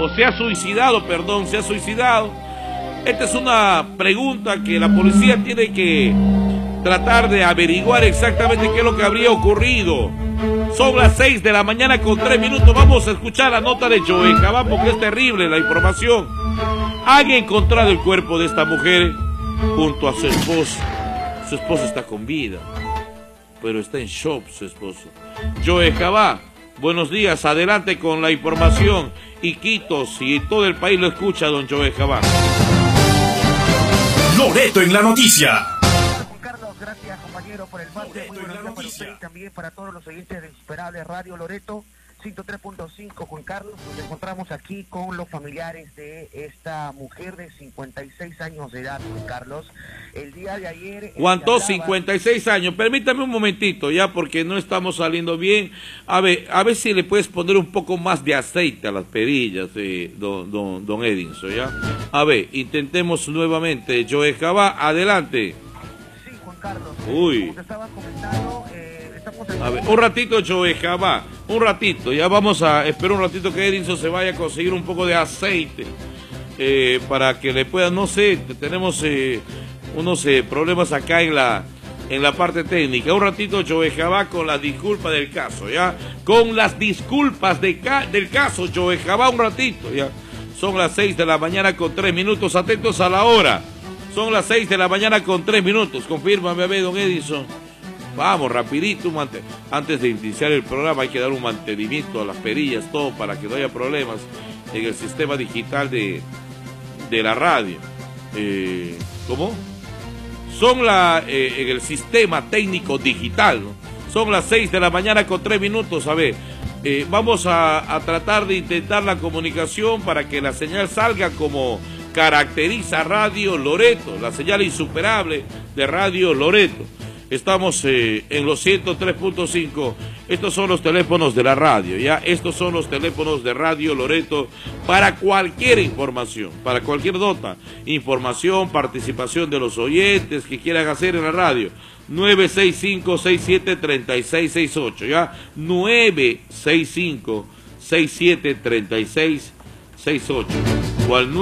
o se ha suicidado, perdón, se ha suicidado. Esta es una pregunta que la policía tiene que tratar de averiguar exactamente qué es lo que habría ocurrido. Son las 6 de la mañana con 3 minutos. Vamos a escuchar la nota de Joe Cabá porque es terrible la información. Han encontrado el cuerpo de esta mujer junto a su esposo. Su esposo está con vida, pero está en shock su esposo. Joe Cabá, buenos días, adelante con la información. Iquitos y todo el país lo escucha, don Joe Cabá. Loreto en la noticia. Juan Carlos, gracias compañero por el pase. Muy buenos días para usted y también para todos los oyentes de Insuperable Radio Loreto 103.5. Juan Carlos, nos encontramos aquí con los familiares de esta mujer de 56 años de edad, Juan Carlos. El día de ayer... ¿Cuánto? 56 años. Permítame un momentito ya, porque no estamos saliendo bien. A ver si le puedes poner un poco más de aceite a las perillas, don Edinson, ¿ya? A ver, intentemos nuevamente. Joe Cabá, adelante. Sí, Juan Carlos. Uy. Como te estaba comentando, a ver, un ratito, Joe Cabá, un ratito, ya vamos a esperar un ratito que Edinson se vaya a conseguir un poco de aceite para que le pueda, no sé, tenemos unos problemas acá en la parte técnica. Un ratito, Joe Cabá, con la disculpa del caso, ya, con las disculpas del caso, Joe Cabá, un ratito, ya. Son las 6 de la mañana con 3 minutos, atentos a la hora. Son las 6 de la mañana con 3 minutos, confírmame a ver, don Edinson. Vamos, rapidito, antes de iniciar el programa hay que dar un mantenimiento a las perillas, todo para que no haya problemas en el sistema digital de la radio. ¿Cómo? Son en el sistema técnico digital, ¿no? Son las 6 de la mañana con 3 minutos, a ver, vamos a tratar de intentar la comunicación para que la señal salga como caracteriza Radio Loreto, la señal insuperable de Radio Loreto. Estamos en los 103.5. Estos son los teléfonos de la radio, ¿ya? Estos son los teléfonos de Radio Loreto para cualquier información, para cualquier nota, información, participación de los oyentes que quieran hacer en la radio. 965-673668, ¿ya? 965-673668 o al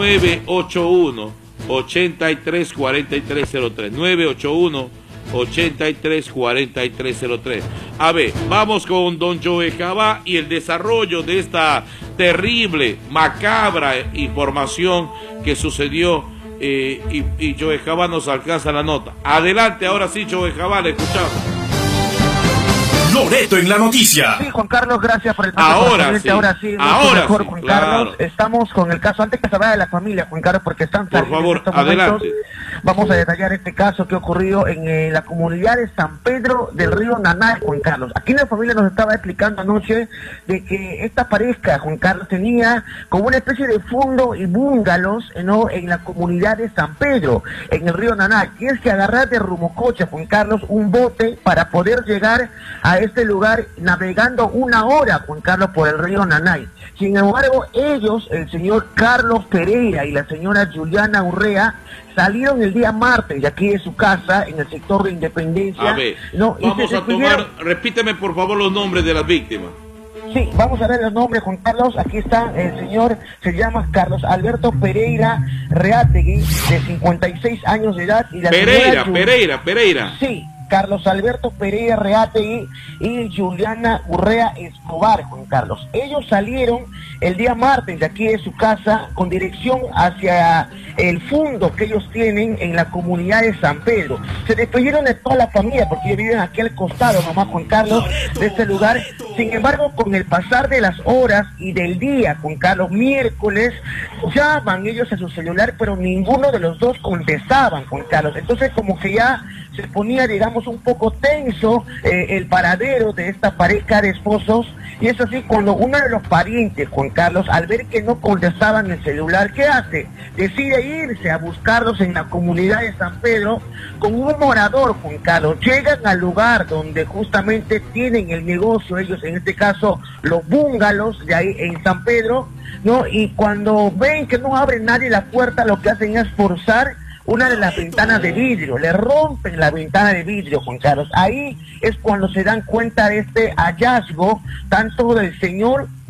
981-834303, 981-834303. A ver, vamos con don Joe Cabá y el desarrollo de esta terrible, macabra información que sucedió y Joe Cabá nos alcanza la nota. Adelante, ahora sí, Joe Cabá, le escuchamos. Loreto en la noticia. Sí, Juan Carlos, gracias por el pase. Ahora sí, ahora mejor, sí, Juan claro. Carlos. Estamos con el caso, antes que se vaya de la familia, Juan Carlos, porque están por favor, adelante. Vamos a detallar este caso que ha ocurrido en la comunidad de San Pedro del Río Nanay, Juan Carlos. Aquí la familia nos estaba explicando anoche de que esta pareja, Juan Carlos, tenía como una especie de fondo y búngalos, ¿no?, en la comunidad de San Pedro, en el río Nanay. Tienes que agarrar de Rumococha, Juan Carlos, un bote para poder llegar a este lugar navegando 1 hora, Juan Carlos, por el río Nanay. Sin embargo, ellos, el señor Carlos Pereira y la señora Juliana Urrea, salieron el día martes de aquí de su casa, en el sector de Independencia. A ver, ¿no? vamos a tomar, repíteme por favor los nombres de las víctimas. Sí, vamos a ver los nombres, Juan Carlos. Aquí está el señor, se llama Carlos Alberto Pereira Reategui, de 56 años de edad. Y la Pereira. Sí, Carlos Alberto Pereira Reategui y Juliana Urrea Escobar, Juan Carlos. Ellos salieron el día martes de aquí de su casa con dirección hacia el fondo que ellos tienen en la comunidad de San Pedro. Se despidieron de toda la familia porque ellos viven aquí al costado, mamá, Juan Carlos, de este lugar. Sin embargo, con el pasar de las horas y del día, Juan Carlos, miércoles, llaman ellos a su celular, pero ninguno de los dos contestaban, Juan Carlos. Entonces, como que ya se ponía, digamos, un poco tenso el paradero de esta pareja de esposos, y es así cuando uno de los parientes, Juan Carlos, al ver que no contestaban el celular, ¿qué hace? Decide irse a buscarlos en la comunidad de San Pedro con un morador, Juan Carlos. Llegan al lugar donde justamente tienen el negocio, ellos en este caso los búngalos de ahí en San Pedro, ¿no? Y cuando ven que no abre nadie la puerta, lo que hacen es forzar una de las ventanas de vidrio, le rompen la ventana de vidrio, Juan Carlos. Ahí es cuando se dan cuenta de este hallazgo, tanto del señor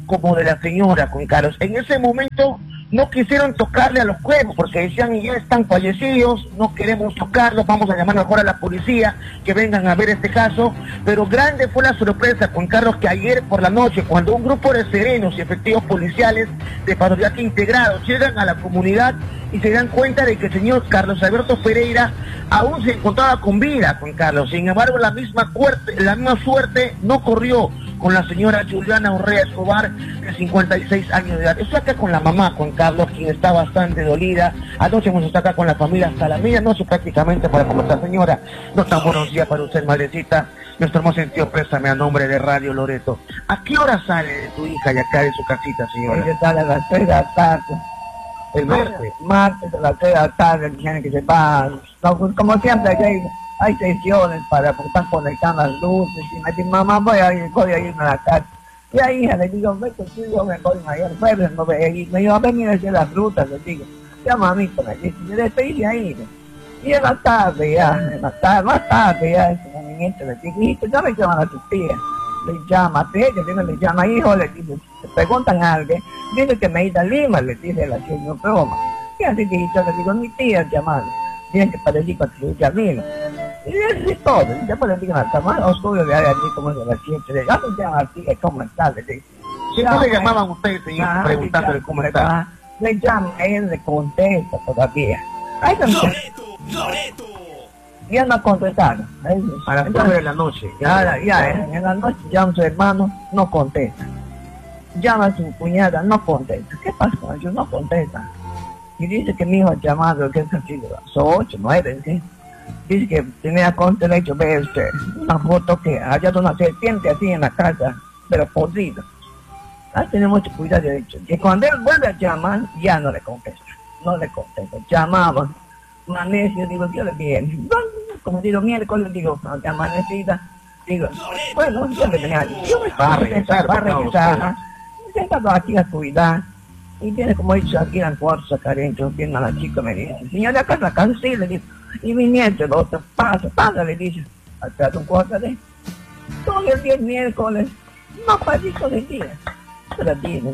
como de la señora, Juan Carlos. En ese momento no quisieron tocarle a los cuerpos porque decían, ya están fallecidos, no queremos tocarlos, vamos a llamar mejor a la policía que vengan a ver este caso. Pero grande fue la sorpresa, Juan Carlos, que ayer por la noche, cuando un grupo de serenos y efectivos policiales de patrullaje integrados llegan a la comunidad y se dan cuenta de que el señor Carlos Alberto Pereira aún se encontraba con vida, Juan Carlos. Sin embargo, la misma suerte no corrió con la señora Juliana Urrea Escobar, de 56 años de edad. Estoy acá con la mamá, Juan Carlos, quien está bastante dolida. Anoche hemos estado acá con la familia hasta la medianoche prácticamente para conversar. Señora, no tan buenos días para usted, madrecita. Nuestro más sentido pésame a nombre de Radio Loreto. ¿A qué hora sale de tu hija y acá de su casita, señora? Ella sale a las 3 de la tarde. El martes. Martes a las 3 de la tarde, tienen que se van. No, como siempre, hay sesiones para estar conectando las luces. Y me dice, mamá, voy a irme a la casa. Y ahí hija, le digo, vete tú, yo me voy ayer, jueves, no voy a ir. Me dijo, a venir a hacer las frutas, le digo. Ya, mamita, me dice, me despedí ahí. Y en la tarde ya, más tarde ya, ese movimiento le digo, hijito, ya me llaman a tu tía. Le llama a ella, le llama, hijo, le dice, te preguntan a alguien, dice que me he ido a Lima, le dice la señora broma. Y así que yo le digo, mi tía llamando, tiene que parecer con tu camino. Y es todo, ya puedo decir a la cama, oscuro de allí como de la siete, de ya me llaman así, ¿cómo está? Le dice. ¿Siempre le llamaban ustedes, señor, preguntándole cómo está? Le llama, él le contesta todavía. Ay, Loreto. Ya no contestaron. A las 9 de la noche. En la noche llama a su hermano, no contesta. Llama a su cuñada, no contesta. ¿Qué pasa con ellos? No contesta. Y dice que mi hijo ha llamado, que es así, son 8, 9, ¿sí? Dice que tenía con derecho a ver una foto que haya una serpiente así en la casa, pero podrida. Hay que tener mucho cuidado, de hecho. Que cuando él vuelve a llamar, ya no le contesta. No le contesta. Llamaba. Amanece, digo, yo le viene. Como digo, miércoles, digo, de amanecida, digo, bueno, yo le venía, yo me va a regresar, sentado aquí a cuidar, y viene como he dicho aquí en la fuerza, cariño, viene a la chica, me dice, señora, acá la cansé, le digo, y mi nieto, el otro, pasa, le dice, atrás un cuarto de, todo el día miércoles, no pasito de día, yo la tienen,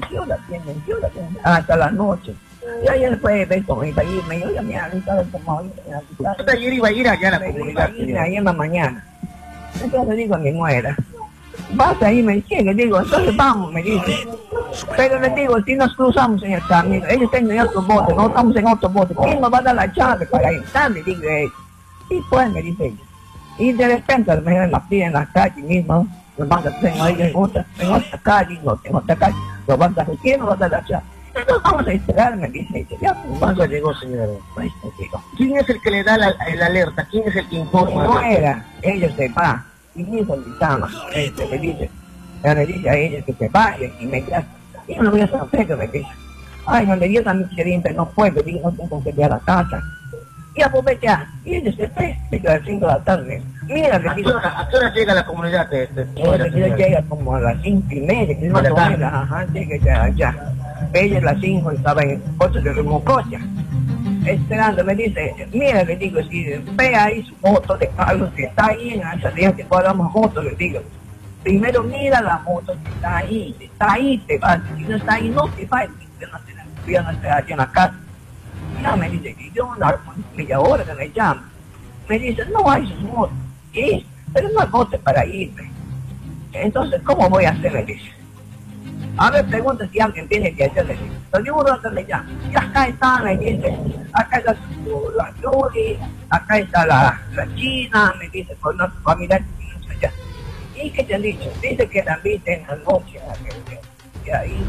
hasta la noche. Y ayer fue de como iba a irme, yo ya me avisaba como usted ayer iba a ir allá a la comunidad. Ayer en la mañana. Entonces le digo a mi nuera, vas ahí, me dice, le digo, entonces vamos, me dice. Pero le digo, si nos cruzamos en el camino, ellos están en otro bote, no estamos en otro bote, ¿quién nos va a dar la llave para entrar? Me digo ella. Y pues me dice ella. Y de repente me en la pie en la calle mismo, nos van a hacer ahí en otra calle, no tengo otra calle, nos van a hacer, ¿quién nos va a dar la llave? No, vamos a esperar, me dice ella. ¿Cuándo llegó, señora? Pues te digo. ¿Quién es el que le da el alerta? ¿Quién es el que informa? No era, ella se va. Y mi hijo le llama, le dice a ella que se vaya y me dice, yo no voy a San Pedro, me dice. Ay, no le dio a mi querida, no puedo, digo, no tengo que ir a la casa. Y aprovecha, y ella se fue, a las 5 de la tarde. Mira, le dice, ¿a qué hora llega la comunidad ella llega como a las 5:30, que es más o menos, ajá, llega allá. Ella a las 5 estaba en el coche de Remococha, esperando, me dice, mira, le digo, si ve ahí su moto de Carlos que está ahí en la salida que podamos moto, le digo, primero mira la moto que está ahí, te vas, si no está ahí, no te vas, yo no estoy aquí en la casa. Ya me dice que yo una media hora que me llama, me dice, no hay sus motos, ¿sí? Pero no hay moto para irme. Entonces, ¿cómo voy a hacer? Me dice. A ver, pregunta si alguien tiene que hacerle. Lo digo que le llama. Y acá está, me dice, acá está la Yuri, acá está la China, me dice, con una familia que allá. ¿Y qué te han dicho? Dice que la viste en la noche, que ahí,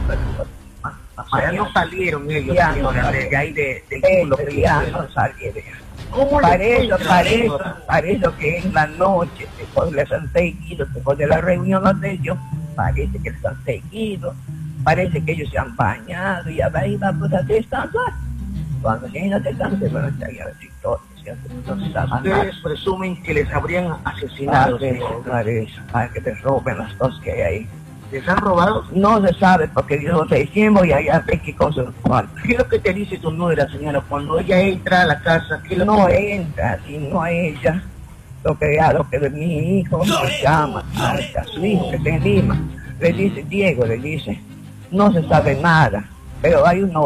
ya no salieron ellos, ya de ahí del pueblo. Ya no salieron. ¿Cómo para eso que en la noche, después les han seguido, después de la reunión de ellos, parece que les han seguido, parece que ellos se han bañado y ahí vamos a descansar. Cuando lleguen a descansar, se van a estar así todos. Ustedes presumen que les habrían asesinado. Para que te roben las cosas que hay ahí. ¿Les han robado? No se sabe porque yo recién voy allá a ver qué cosas faltan. ¿Qué es lo que te dice tu nuera, señora, cuando ella entra a la casa? No entra, sino a ella. Lo que de mi hijo se llama a su hijo que está en Lima. Le dice, Diego, le dice, no se sabe nada, pero hay una